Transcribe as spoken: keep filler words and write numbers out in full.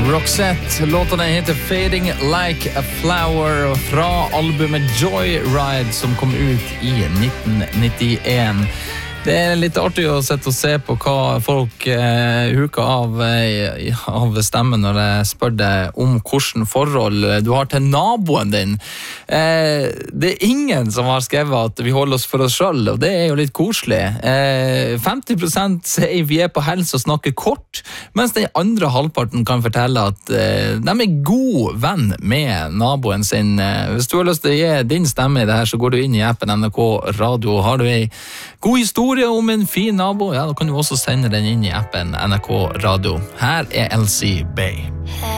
Roxette, låtene heter Fading Like a Flower fra albumet Joyride som kom ut i nitten nittien. Det er litt artig å sette og se på hva folk eh, huker av, eh, av stemmen når jeg spør deg om hvordan forhold du har til naboen din. Eh, det er ingen som har skrevet at vi holder oss for oss selv, og det er jo litt koselig. Eh, femti prosent sier vi er på helse og snakker kort, mens den andre halvparten kan fortelle at eh, de er god venn med naboen sin. Eh, hvis du har lyst til å gi din stemme i det her, så går du inn i appen N R K Radio. Har du en god historie om en fin nabo, ja, da kan du også sende den inn i appen N R K Radio. Her er Elsie Bay.